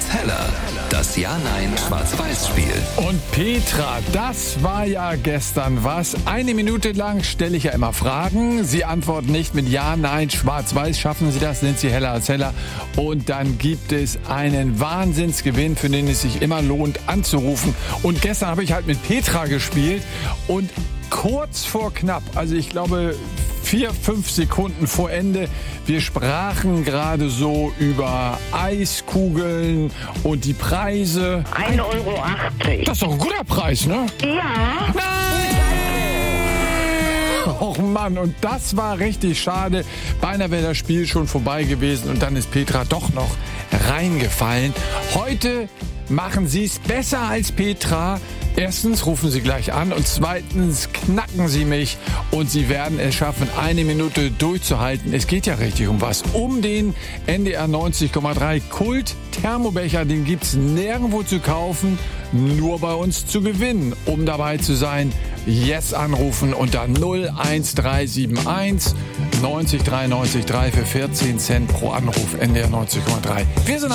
als Heller. Das Ja-Nein-Schwarz-Weiß-Spiel. Und Petra, das war ja gestern was. 1 Minute lang stelle ich ja immer Fragen. Sie antworten nicht mit Ja, Nein, Schwarz-Weiß. Schaffen Sie das, sind Sie heller als Heller. Und dann gibt es einen Wahnsinnsgewinn, für den es sich immer lohnt anzurufen. Und gestern habe ich halt mit Petra gespielt und kurz vor knapp, also ich glaube 4-5 Sekunden vor Ende. Wir sprachen gerade so über Eiskugeln und die Preise. 1,80 Euro. Das ist doch ein guter Preis, ne? Ja. Och Mann, und das war richtig schade. Beinahe wäre das Spiel schon vorbei gewesen und dann ist Petra doch noch reingefallen. Heute machen Sie es besser als Petra. Erstens rufen Sie gleich an und zweitens knacken Sie mich und Sie werden es schaffen, 1 Minute durchzuhalten. Es geht ja richtig um was. Um den NDR 90,3 Kult Thermobecher, den gibt's nirgendwo zu kaufen, nur bei uns zu gewinnen. Um dabei zu sein, jetzt anrufen unter 01371 90 3 90 3 für 14 Cent pro Anruf, NDR 90,3. Wir sind